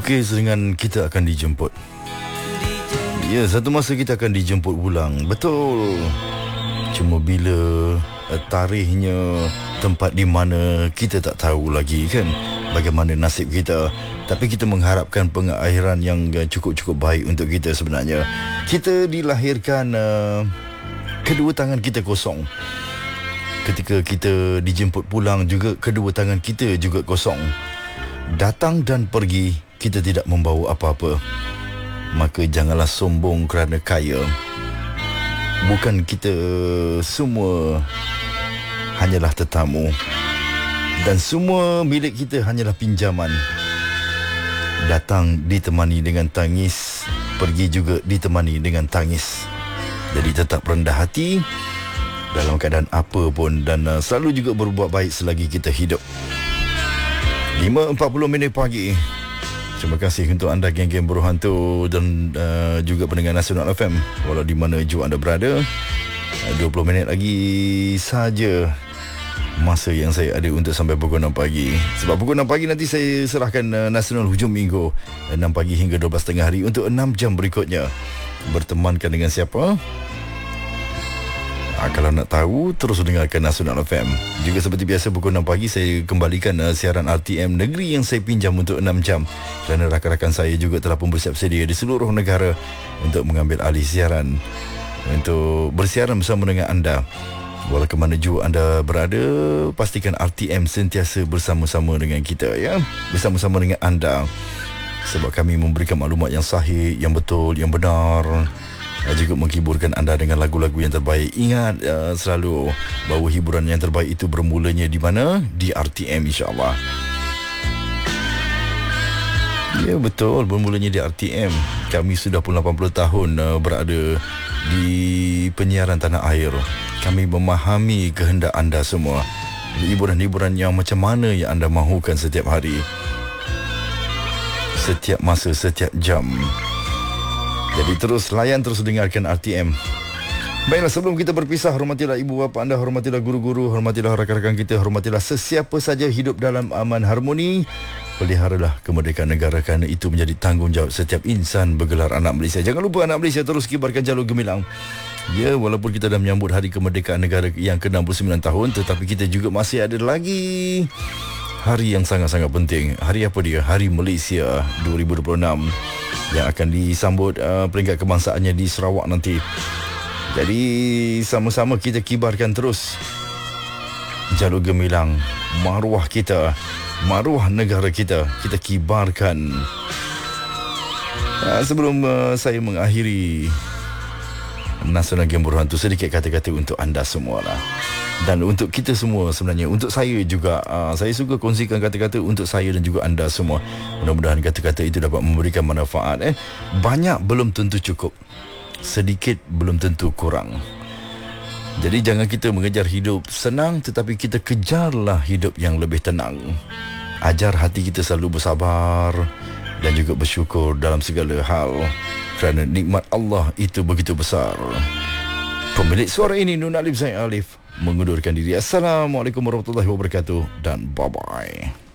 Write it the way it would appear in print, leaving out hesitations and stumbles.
Melukis dengan kita akan dijemput. Ya, satu masa kita akan dijemput pulang. Betul. Cuma bila tarikhnya, tempat di mana kita tak tahu lagi kan, bagaimana nasib kita. Tapi kita mengharapkan pengakhiran yang cukup-cukup baik untuk kita sebenarnya. Kita dilahirkan kedua tangan kita kosong. Ketika kita dijemput pulang juga, kedua tangan kita juga kosong. Datang dan pergi, kita tidak membawa apa-apa. Maka janganlah sombong kerana kaya. Bukan kita semua hanyalah tetamu, dan semua milik kita hanyalah pinjaman. Datang ditemani dengan tangis, pergi juga ditemani dengan tangis. Jadi tetap rendah hati dalam keadaan apa pun, dan selalu juga berbuat baik selagi kita hidup. 5.40 minit pagi. Terima kasih untuk anda geng-geng Buruh Hantu dan juga pendengar Nasional FM, walau di mana jua anda berada. 20 minit lagi saja masa yang saya ada untuk sampai pukul 6 pagi. Sebab pukul 6 pagi nanti saya serahkan Nasional Hujung Minggu 6 pagi hingga 12 tengah hari untuk 6 jam berikutnya. Bertemankan dengan siapa? Kalau nak tahu, terus dengarkan Nasional FM. Juga seperti biasa pukul 6 pagi saya kembalikan siaran RTM Negeri yang saya pinjam untuk 6 jam. Kerana rakan-rakan saya juga telah pun bersiap sedia di seluruh negara untuk mengambil alih siaran, untuk bersiaran bersama dengan anda. Walau ke mana jua anda berada, pastikan RTM sentiasa bersama-sama dengan kita, ya, bersama-sama dengan anda. Sebab kami memberikan maklumat yang sahih, yang betul, yang benar, juga menghiburkan anda dengan lagu-lagu yang terbaik. Ingat selalu bahawa hiburan yang terbaik itu bermulanya di mana? Di RTM, insya-Allah. Ya, betul, bermulanya di RTM. Kami sudah pun 80 tahun berada di penyiaran tanah air. Kami memahami kehendak anda semua. Hiburan-hiburan yang macam mana yang anda mahukan setiap hari, setiap masa, setiap jam. Jadi terus layan, terus dengarkan RTM. Baiklah, sebelum kita berpisah, hormatilah ibu bapa anda, hormatilah guru-guru, hormatilah rakan-rakan kita, hormatilah sesiapa saja hidup dalam aman harmoni. Peliharalah kemerdekaan negara, kerana itu menjadi tanggungjawab setiap insan bergelar anak Malaysia. Jangan lupa anak Malaysia terus kibarkan jalur gemilang. Ya, walaupun kita dah menyambut hari kemerdekaan negara yang ke-69 tahun, tetapi kita juga masih ada lagi hari yang sangat-sangat penting. Hari apa dia? Hari Malaysia 2026 yang akan disambut peringkat kebangsaannya di Sarawak nanti. Jadi sama-sama kita kibarkan terus jalur gemilang maruah kita, maruah negara kita. Kita kibarkan. Sebelum saya mengakhiri Nasional Game Buruh Hantu, sedikit kata-kata untuk anda semua lah, dan untuk kita semua sebenarnya. Untuk saya juga, saya suka kongsikan kata-kata untuk saya dan juga anda semua. Mudah-mudahan kata-kata itu dapat memberikan manfaat. Banyak belum tentu cukup, sedikit belum tentu kurang. Jadi jangan kita mengejar hidup senang, tetapi kita kejarlah hidup yang lebih tenang. Ajar hati kita selalu bersabar dan juga bersyukur dalam segala hal, kerana nikmat Allah itu begitu besar. Pemilik suara ini Nun Alif Zain Alif mengundurkan diri. Assalamualaikum warahmatullahi wabarakatuh dan bye-bye.